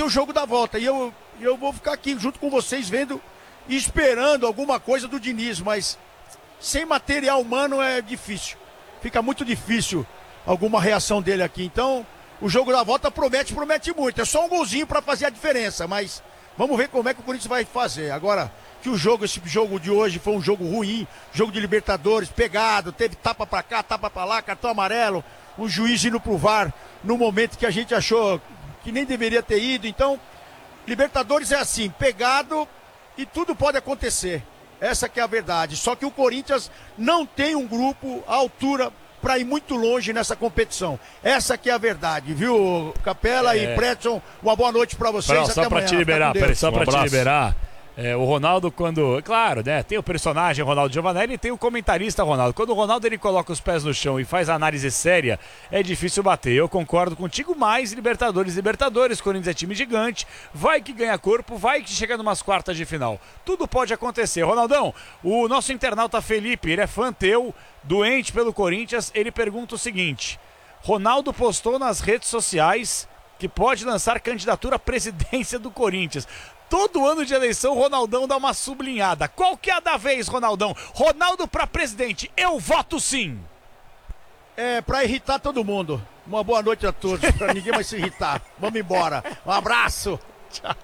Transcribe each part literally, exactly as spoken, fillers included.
o jogo da volta. E eu, eu vou ficar aqui junto com vocês vendo e esperando alguma coisa do Diniz, mas sem material humano é difícil. Fica muito difícil alguma reação dele aqui. Então, o jogo da volta promete, promete muito. É só um golzinho para fazer a diferença, mas vamos ver como é que o Corinthians vai fazer. Agora, que o jogo, esse jogo de hoje foi um jogo ruim, jogo de Libertadores, pegado, teve tapa pra cá, tapa pra lá, cartão amarelo, um juiz indo pro V A R no momento que a gente achou que nem deveria ter ido. Então, Libertadores é assim, pegado e tudo pode acontecer. Essa que é a verdade. Só que o Corinthians não tem um grupo à altura para ir muito longe nessa competição. Essa que é a verdade, viu, Capela é... e Pretson? Uma boa noite para vocês. Pra, só para te liberar, peraí, só um para te liberar. É, o Ronaldo, quando... Claro, né? Tem o personagem Ronaldo Giovanelli e tem o comentarista Ronaldo. Quando o Ronaldo ele coloca os pés no chão e faz análise séria, é difícil bater. Eu concordo contigo, mais Libertadores, Libertadores, Corinthians é time gigante, vai que ganha corpo, vai que chega numas quartas de final. Tudo pode acontecer. Ronaldão, o nosso internauta Felipe, ele é fã teu, doente pelo Corinthians, ele pergunta o seguinte: Ronaldo postou nas redes sociais que pode lançar candidatura à presidência do Corinthians. Todo ano de eleição, o Ronaldão dá uma sublinhada. Qual que é a da vez, Ronaldão? Ronaldo pra presidente, eu voto sim. É, pra irritar todo mundo. Uma boa noite a todos, pra ninguém mais se irritar. Vamos embora. Um abraço. Tchau.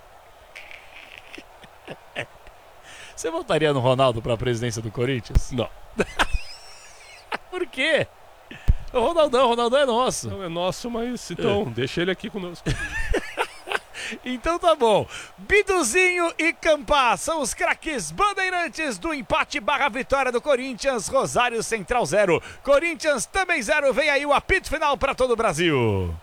Você votaria no Ronaldo pra presidência do Corinthians? Não. Por quê? O Ronaldão, o Ronaldão é nosso. Não é nosso, mas então, é. Deixa ele aqui conosco. Então tá bom. Biduzinho e Campá são os craques bandeirantes do empate barra vitória do Corinthians. Rosário Central zero, Corinthians também zero. Vem aí o apito final para todo o Brasil.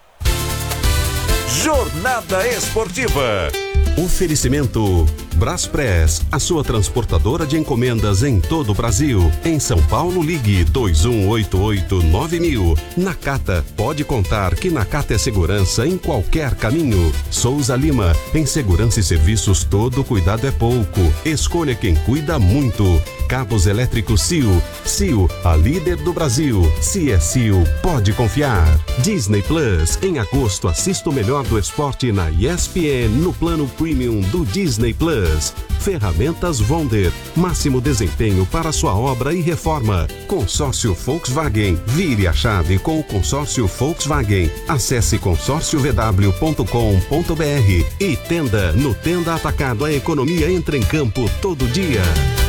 Jornada Esportiva. Oferecimento Braspress, a sua transportadora de encomendas em todo o Brasil. Em São Paulo, ligue dois um oito oito nove mil. Nakata, pode contar que Nakata é segurança em qualquer caminho. Souza Lima, em segurança e serviços todo cuidado é pouco. Escolha quem cuida muito. Cabos elétricos C I O. C I O, a líder do Brasil. Se é C I O, pode confiar. Disney Plus, em agosto assista o melhor do esporte na E S P N no plano Premium do Disney Plus. Ferramentas Wonder, máximo desempenho para sua obra e reforma. Consórcio Volkswagen, vire a chave com o consórcio Volkswagen. Acesse consórcio v w ponto com ponto b r. E Tenda, no Tenda Atacado a economia entra em campo todo dia.